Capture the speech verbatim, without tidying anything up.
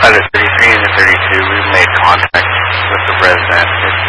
Pilot thirty-three and thirty-two, we've made contact with the resident. It's